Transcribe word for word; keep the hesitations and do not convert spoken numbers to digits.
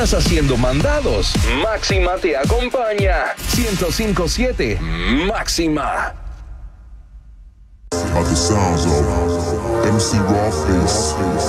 estás haciendo mandados, Máxima te acompaña. ciento cinco punto siete Máxima. Are the sounds of M C Rawface.